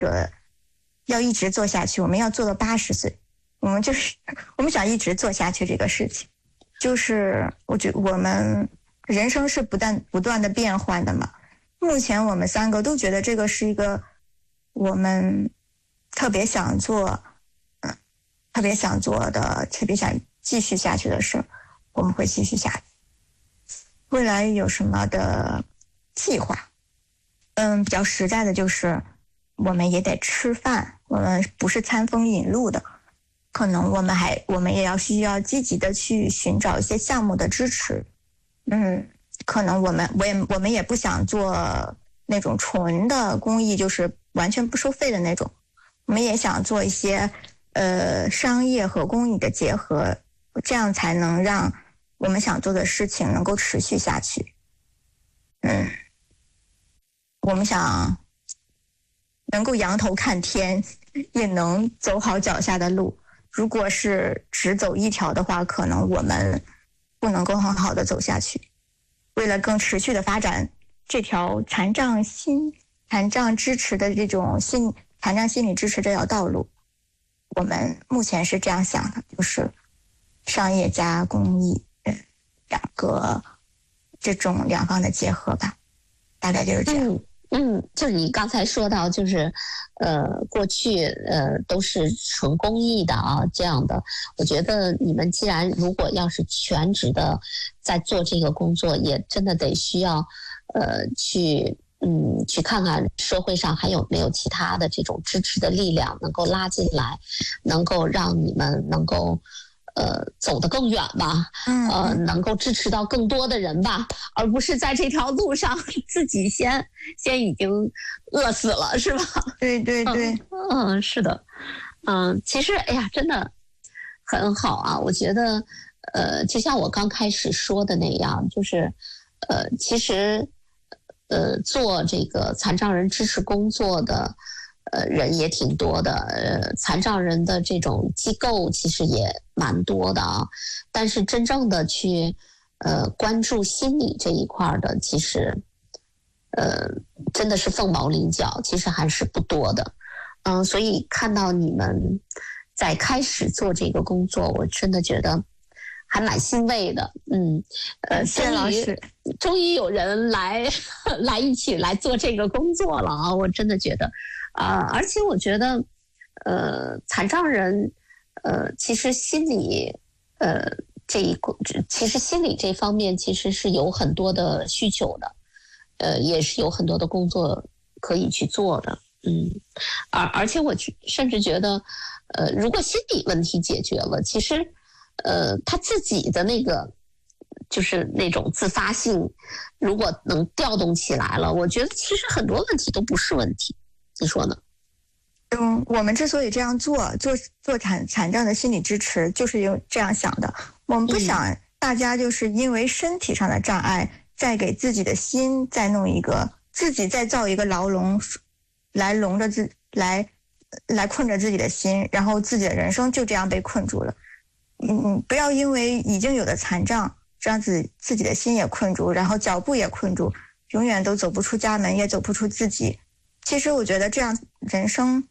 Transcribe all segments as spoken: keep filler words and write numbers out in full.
着要一直做下去，我们要做到八十岁，我们就是我们想一直做下去这个事情。就是我觉得我们人生是不断不断的变换的嘛。目前我们三个都觉得这个是一个我们特别想做，嗯，特别想做的，特别想继续下去的事，我们会继续下去。未来有什么的计划？嗯，比较实在的就是，我们也得吃饭，我们不是餐风饮露的，可能我们还我们也要需要积极的去寻找一些项目的支持。嗯，可能我们我也我们也不想做那种纯的公益，就是完全不收费的那种。我们也想做一些呃商业和公益的结合，这样才能让我们想做的事情能够持续下去。嗯，我们想能够仰头看天，也能走好脚下的路。如果是只走一条的话，可能我们不能够很好的走下去。为了更持续的发展这条残障心残障支持的这种心残障心理支持这条道路，我们目前是这样想的，就是商业加公益两个这种两方的结合吧，大概就是这样。 嗯嗯，就你刚才说到，就是呃，过去呃都是纯公益的啊，这样的。我觉得你们既然如果要是全职的在做这个工作，也真的得需要呃去嗯去看看社会上还有没有其他的这种支持的力量能够拉进来，能够让你们能够呃走得更远吧，呃能够支持到更多的人吧，而不是在这条路上自己先先已经饿死了，是吧？ 对对对， 嗯，嗯是的，嗯，其实哎呀，真的很好啊，我觉得呃，就像我刚开始说的那样，就是呃，其实呃，做这个残障人支持工作的。呃，人也挺多的，呃，残障人的这种机构其实也蛮多的啊，但是真正的去呃关注心理这一块的，其实呃真的是凤毛麟角，其实还是不多的，嗯、呃，所以看到你们在开始做这个工作，我真的觉得还蛮欣慰的，嗯，呃， 谢谢老师， 终于有人来来一起来做这个工作了啊，我真的觉得。啊、呃，而且我觉得，呃，残障人，呃，其实心理，呃，这一其实心理这方面其实是有很多的需求的，呃，也是有很多的工作可以去做的，嗯，而而且我甚至觉得，呃，如果心理问题解决了，其实，呃，他自己的那个就是那种自发性，如果能调动起来了，我觉得其实很多问题都不是问题。你说呢？ 嗯，我们之所以这样做，做做残残障的心理支持，就是有这样想的。我们不想大家就是因为身体上的障碍，再给自己的心再弄一个，自己再造一个牢笼，来笼着自来来困着自己的心，然后自己的人生就这样被困住了。嗯，不要因为已经有的残障，让自己自己的心也困住，然后脚步也困住，永远都走不出家门，也走不出自己。其实我觉得这样人生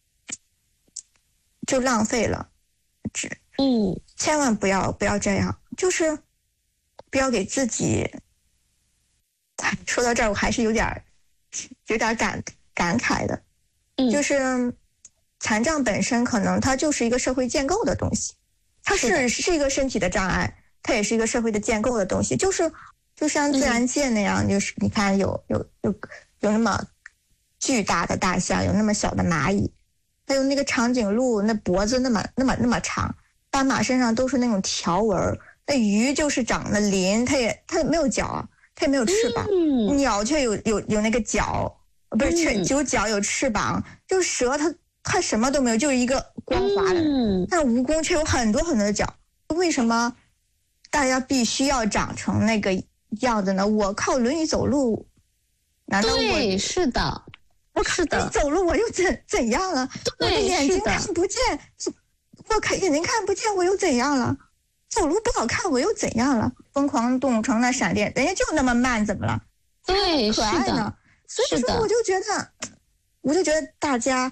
就浪费了， 嗯， 千万不要不要这样，就是不要给自己。说到这儿，我还是有点有点感感慨的， 嗯、 就是残障本身可能它就是一个社会建构的东西，它是是一个身体的障碍，它也是一个社会的建构的东西，就是就像自然界那样，嗯、就是你看有有有有那么。巨大的大象，有那么小的蚂蚁，还有那个长颈鹿，那脖子那么那么那么长，斑马身上都是那种条纹，那鱼就是长了鳞，它也它没有脚，它也没有翅膀， 嗯、 鸟却有有有那个脚，不是却有脚有翅膀，就蛇它它什么都没有，就是一个光滑的， 嗯、 但蜈蚣却有很多很多的脚，为什么大家必须要长成那个样子呢？我靠轮椅走路，难道我对是的？ 我靠，你走路我又怎怎样了？我的眼睛看不见，我看眼睛看不见，我又怎样了？走路不好看，我又怎样了？疯狂动物城那闪电，人家就那么慢，怎么了？ 对， 可爱呢。所以说，我就觉得我就觉得大家